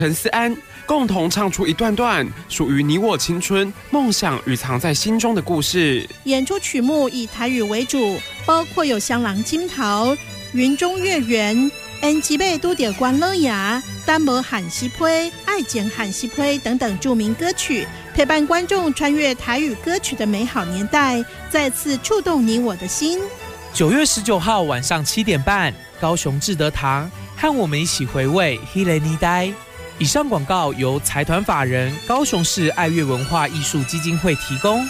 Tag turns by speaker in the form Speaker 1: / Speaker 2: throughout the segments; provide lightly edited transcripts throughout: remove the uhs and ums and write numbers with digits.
Speaker 1: 陈思安，共同唱出一段段属于你我青春、梦想与藏在心中的故事。
Speaker 2: 演出曲目以台语为主，包括有《香囊金桃》、《云中月圆》、《N 吉贝都点关乐牙》、《丹摩喊西胚》、《爱简喊西胚》等等著名歌曲，陪伴观众穿越台语歌曲的美好年代，再次触动你我的心。
Speaker 3: 9月19号晚上7点半，高雄志德堂，和我们一起回味迄个年代。以上广告由财团法人高雄市爱乐文化艺术基金会提供。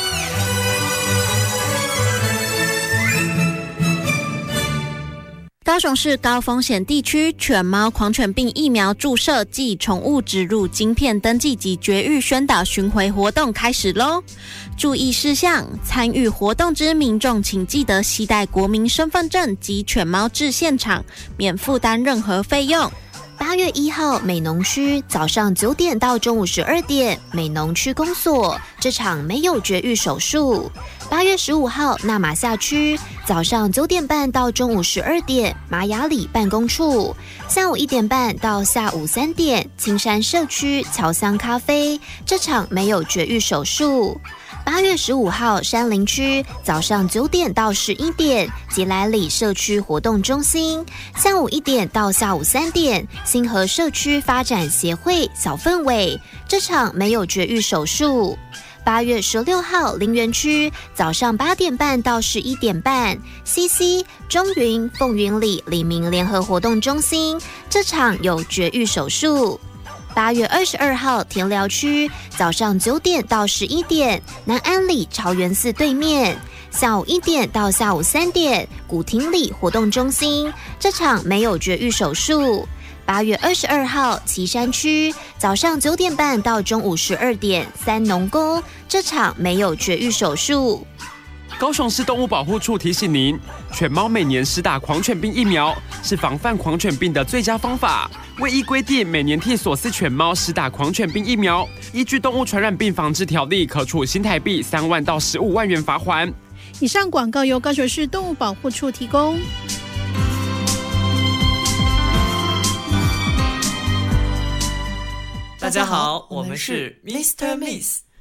Speaker 4: 高雄市高风险地区犬猫狂犬病疫苗注射暨宠物植入晶片登记及绝育宣导巡回活动开始咯！注意事项：参与活动之民众请记得携带国民身份证及犬猫至现场，免负担任何费用。
Speaker 5: 8月1号，美浓区早上9点到中午12点，美浓区公所这场没有绝育手术。8月15号，那玛夏区早上9点半到中午12点，玛雅里办公处；下午1点半到下午3点，青山社区侨香咖啡这场没有绝育手术。8月15号，山林区早上9点到11点，吉来里社区活动中心；下午1点到下午3点，新河社区发展协会小氛围这场没有绝育手术。8月16号，林园区早上8点半到11点半，CC 中云凤云里李明联合活动中心这场有绝育手术。8月22号，田寮区早上9点到11点，南安里朝元寺对面；下午1点到下午3点，古亭里活动中心这场没有绝育手术。8月22号，旗山区早上9点半到中午12点，三农宫这场没有绝育手术。
Speaker 1: 高雄市动物保护处提醒您，犬猫每年施打狂犬病疫苗是防范狂犬病的最佳方法。为依规定，每年替所饲犬猫施打狂犬病疫苗，依据《动物传染病防治条例》，可处新台币3万到15万元罚锾。
Speaker 2: 以上广告由高雄市动物保护处提供。
Speaker 3: 大家好，我们是 Mr. Miss